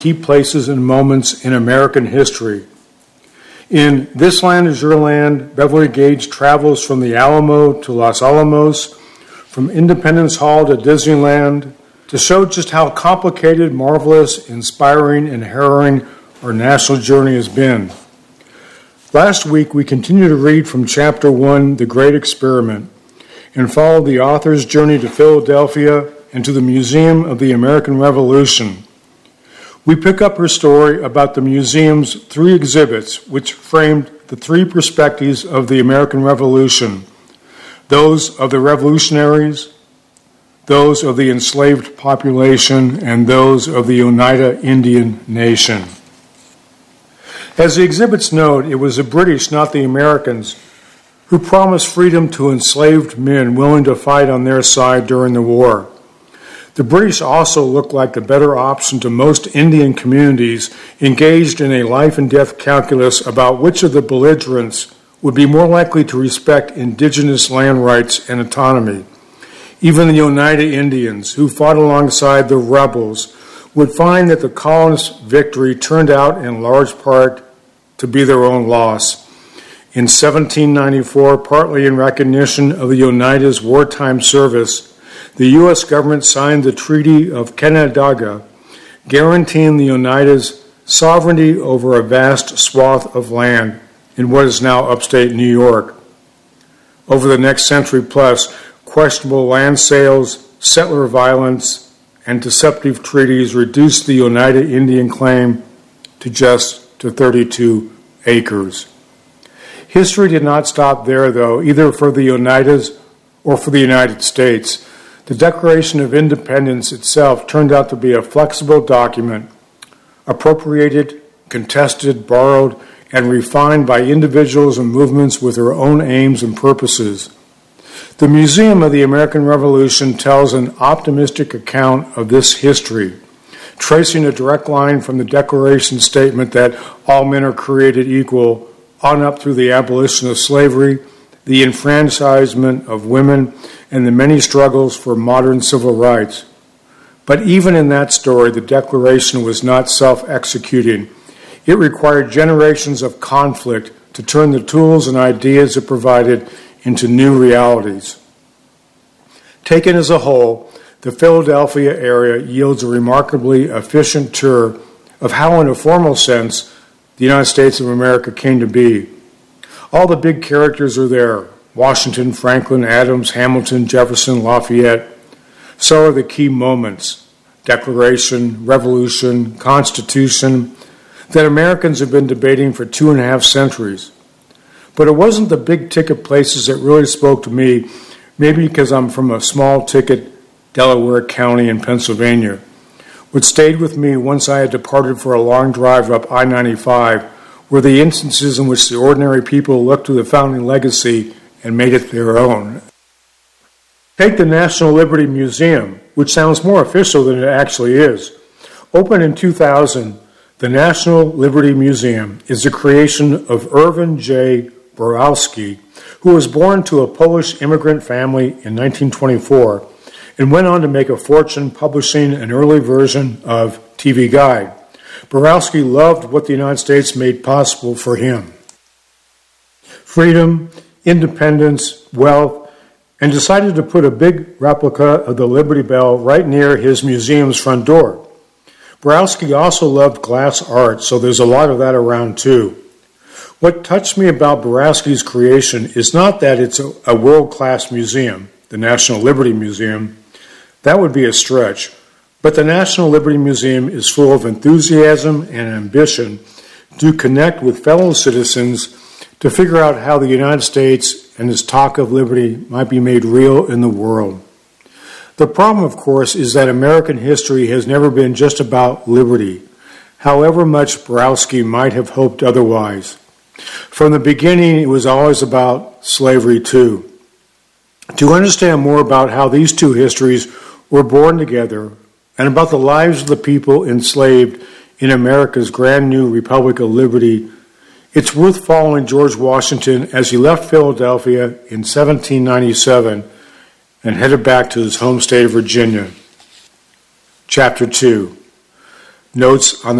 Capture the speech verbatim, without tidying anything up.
key places and moments in American history. In This Land Is Your Land, Beverly Gage travels from the Alamo to Los Alamos, from Independence Hall to Disneyland, to show just how complicated, marvelous, inspiring, and harrowing our national journey has been. Last week, we continued to read from Chapter one, The Great Experiment, and followed the author's journey to Philadelphia and to the Museum of the American Revolution. We pick up her story about the museum's three exhibits, which framed the three perspectives of the American Revolution: those of the revolutionaries, those of the enslaved population, and those of the Oneida Indian Nation. As the exhibits note, it was the British, not the Americans, who promised freedom to enslaved men willing to fight on their side during the war. The British also looked like the better option to most Indian communities engaged in a life and death calculus about which of the belligerents would be more likely to respect indigenous land rights and autonomy. Even the Oneida Indians, who fought alongside the rebels, would find that the colonists' victory turned out in large part to be their own loss. In seventeen ninety-four, partly in recognition of the Oneida's wartime service, the U S government signed the Treaty of Canandaigua, guaranteeing the Oneida's sovereignty over a vast swath of land in what is now upstate New York. Over the next century plus, questionable land sales, settler violence, and deceptive treaties reduced the Oneida Indian claim to just to thirty-two acres. History did not stop there, though, either for the Oneidas or for the United States. The Declaration of Independence itself turned out to be a flexible document, appropriated, contested, borrowed, and refined by individuals and movements with their own aims and purposes. The Museum of the American Revolution tells an optimistic account of this history, tracing a direct line from the Declaration statement that all men are created equal on up through the abolition of slavery, the enfranchisement of women, and the many struggles for modern civil rights. But even in that story, the Declaration was not self-executing. It required generations of conflict to turn the tools and ideas it provided into new realities. Taken as a whole, the Philadelphia area yields a remarkably efficient tour of how, in a formal sense, the United States of America came to be. All the big characters are there: Washington, Franklin, Adams, Hamilton, Jefferson, Lafayette. So are the key moments: Declaration, Revolution, Constitution, that Americans have been debating for two and a half centuries. But it wasn't the big-ticket places that really spoke to me, maybe because I'm from a small-ticket Delaware County in Pennsylvania. What stayed with me once I had departed for a long drive up I ninety-five were the instances in which the ordinary people looked to the founding legacy and made it their own. Take the National Liberty Museum, which sounds more official than it actually is. Opened in two thousand, the National Liberty Museum is the creation of Irvin J. Borowski, who was born to a Polish immigrant family in nineteen twenty-four and went on to make a fortune publishing an early version of T V Guide. Borowski loved what the United States made possible for him: freedom, independence, wealth, and decided to put a big replica of the Liberty Bell right near his museum's front door. Borowski also loved glass art, so there's a lot of that around too. What touched me about Borowski's creation is not that it's a, a world-class museum, the National Liberty Museum. That would be a stretch. But the National Liberty Museum is full of enthusiasm and ambition to connect with fellow citizens to figure out how the United States and its talk of liberty might be made real in the world. The problem, of course, is that American history has never been just about liberty, however much Borowski might have hoped otherwise. From the beginning, it was always about slavery, too. To understand more about how these two histories were born together and about the lives of the people enslaved in America's grand new Republic of Liberty, it's worth following George Washington as he left Philadelphia in seventeen ninety-seven and headed back to his home state of Virginia. Chapter two. notes on the